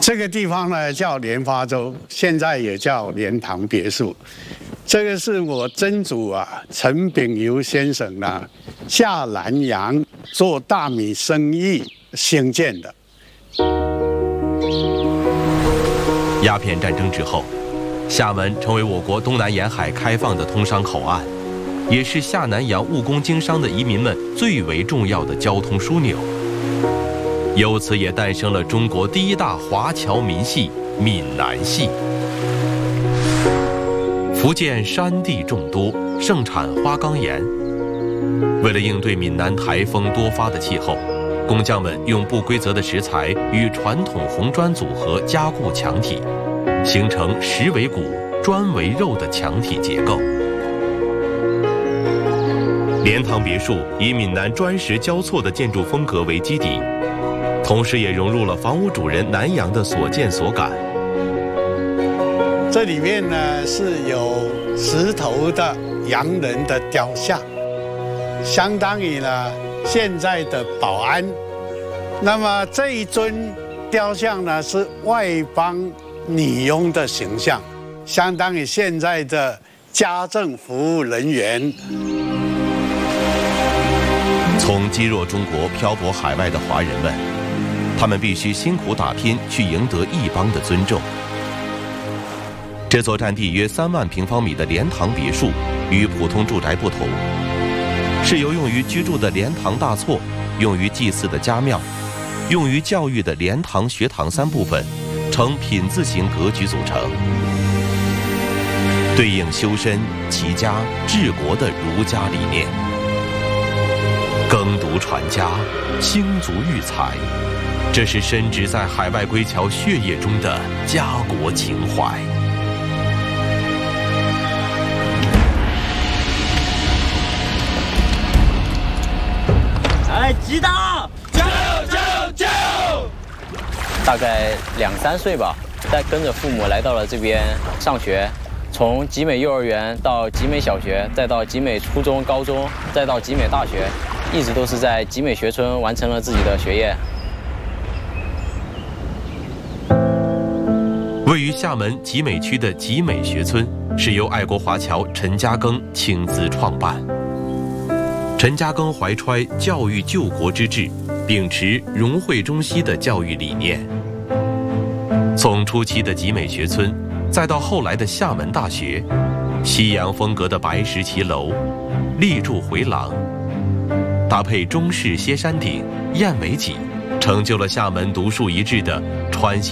这个地方呢叫莲花洲，现在也叫莲塘别墅。这个是我曾祖陈炳游先生下南洋做大米生意兴建的。 鸦片战争之后，厦门成为我国东南沿海开放的通商口岸，也是下南洋务工经商的移民们最为重要的交通枢纽。由此也诞生了中国第一大华侨民系——闽南系。福建山地众多，盛产花岗岩。为了应对闽南台风多发的气候，工匠们用不规则的石材与传统红砖组合加固墙体，形成石为骨、砖为肉的墙体结构。莲塘别墅以闽南砖石交错的建筑风格为基底，同时也融入了房屋主人南洋的所见所感。 这里面呢是有石头的洋人的雕像，相当于呢现在的保安。那么这一尊雕像呢是外邦女佣的形象，相当于现在的家政服务人员。 从积弱中国漂泊海外的华人们，他们必须辛苦打拼去赢得异邦的尊重。这座占地约3万平方米的莲塘别墅与普通住宅不同，是由用于居住的莲塘大厝、用于祭祀的家庙、用于教育的莲塘学堂3部分呈品字形格局组成，对应修身、齐家、治国的儒家理念。耕读传家，兴族育才，这是深植在海外归侨血液中的家国情怀。 来，击倒！加油！加油！加油！大概2、3岁吧，再跟着父母来到了这边上学，从集美幼儿园到集美小学，再到集美初中、高中，再到集美大学，一直都是在集美学村完成了自己的学业。 位于厦门集美区的集美学村是由爱国华侨陈嘉庚亲自创办。陈嘉庚怀揣教育救国之志，秉持融汇中西的教育理念。从初期的集美学村，再到后来的厦门大学，西洋风格的白石骑楼、立柱回廊，搭配中式歇山顶、燕尾脊，成就了厦门独树一帜的川西